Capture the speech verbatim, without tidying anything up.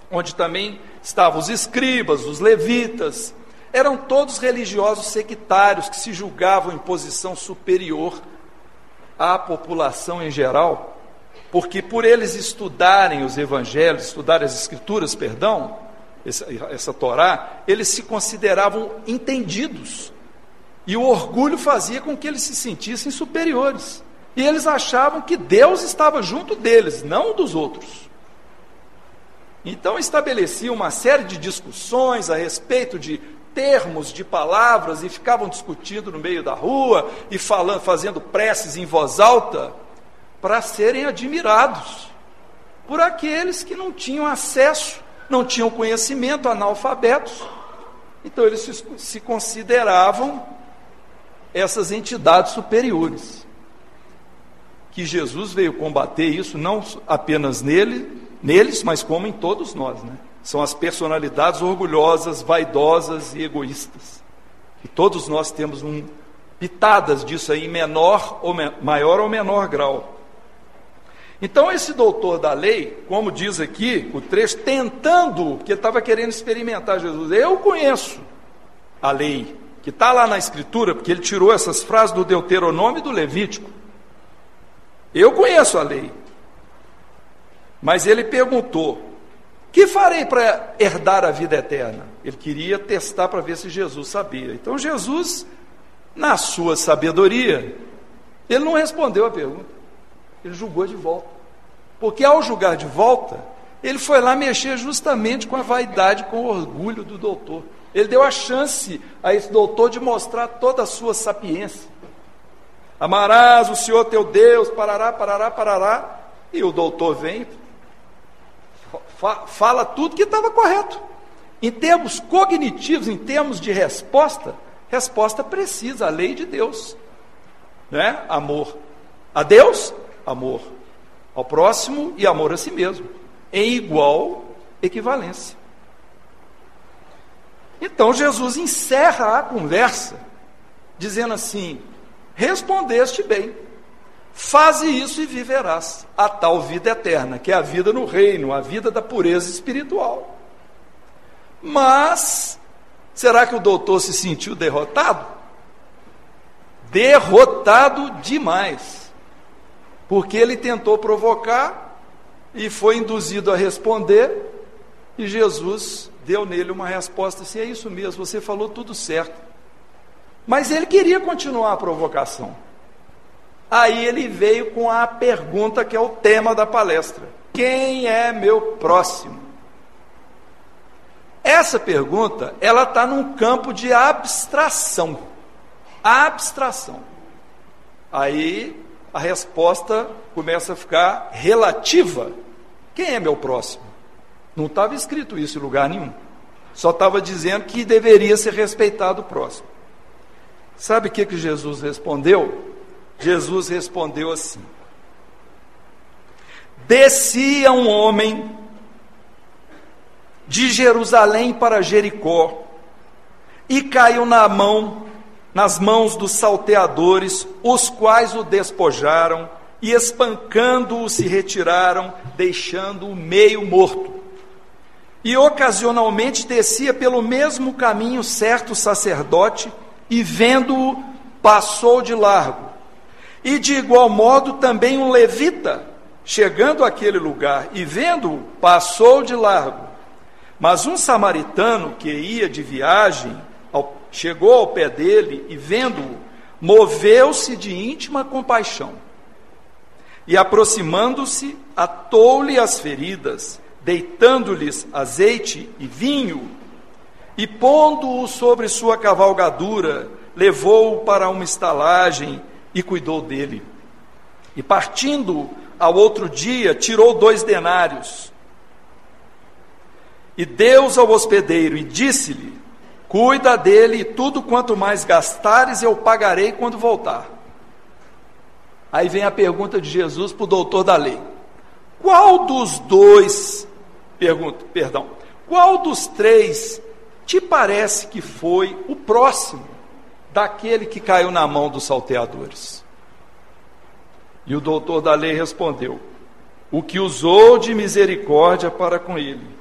onde também estavam os escribas, os levitas. Eram todos religiosos sectários que se julgavam em posição superior à população em geral, porque por eles estudarem os evangelhos, estudarem as escrituras, perdão, essa, essa Torá, eles se consideravam entendidos, e o orgulho fazia com que eles se sentissem superiores, e eles achavam que Deus estava junto deles, não dos outros. Então estabeleciam uma série de discussões a respeito de termos, de palavras, e ficavam discutindo no meio da rua, e falando, fazendo preces em voz alta, para serem admirados por aqueles que não tinham acesso, não tinham conhecimento, analfabetos. Então eles se, se consideravam essas entidades superiores, que Jesus veio combater isso, não apenas nele, neles, mas como em todos nós, né? São as personalidades orgulhosas, vaidosas e egoístas, e todos nós temos um, pitadas disso aí, em menor ou me, maior ou menor grau. Então esse doutor da lei, como diz aqui o trecho, tentando, porque ele estava querendo experimentar Jesus, eu conheço a lei, que está lá na escritura, porque ele tirou essas frases do Deuteronômio e do Levítico, eu conheço a lei, mas ele perguntou, que farei para herdar a vida eterna? Ele queria testar para ver se Jesus sabia. Então Jesus, na sua sabedoria, ele não respondeu a pergunta, ele julgou de volta, porque ao julgar de volta, ele foi lá mexer justamente com a vaidade, com o orgulho do doutor. Ele deu a chance a esse doutor de mostrar toda a sua sapiência. Amarás o Senhor teu Deus, parará, parará, parará, e o doutor vem, fa- fala tudo que estava correto. Em termos cognitivos, em termos de resposta, resposta precisa, a lei de Deus, né? Amor a Deus, amor ao próximo e amor a si mesmo, em igual equivalência. Então Jesus encerra a conversa, dizendo assim, respondeste bem, faze isso e viverás a tal vida eterna, que é a vida no reino, a vida da pureza espiritual. Mas, será que o doutor se sentiu derrotado? Derrotado demais, porque ele tentou provocar e foi induzido a responder, e Jesus deu nele uma resposta assim, é isso mesmo, você falou tudo certo. Mas ele queria continuar a provocação. Aí ele veio com a pergunta que é o tema da palestra: quem é meu próximo? Essa pergunta, ela está num campo de abstração. Abstração. Aí a resposta começa a ficar relativa. Quem é meu próximo? Não estava escrito isso em lugar nenhum. Só estava dizendo que deveria ser respeitado o próximo. Sabe o que, que Jesus respondeu? Jesus respondeu assim: descia um homem de Jerusalém para Jericó e caiu na mão, nas mãos dos salteadores, os quais o despojaram e espancando-o se retiraram, deixando-o meio morto. E ocasionalmente descia pelo mesmo caminho certo sacerdote e vendo-o passou de largo. E de igual modo também um levita, chegando àquele lugar e vendo-o, passou de largo. Mas um samaritano que ia de viagem, ao, chegou ao pé dele e vendo-o, moveu-se de íntima compaixão. E aproximando-se, atou-lhe as feridas, deitando-lhes azeite e vinho, e pondo-o sobre sua cavalgadura, levou-o para uma estalagem e cuidou dele. E partindo ao outro dia, tirou dois denários, e deu-os ao hospedeiro, e disse-lhe: cuida dele, e tudo quanto mais gastares, eu pagarei quando voltar. Aí vem a pergunta de Jesus para o doutor da lei: qual dos dois, pergunta, perdão, qual dos três te parece que foi o próximo daquele que caiu na mão dos salteadores? E o doutor da lei respondeu: o que usou de misericórdia para com ele.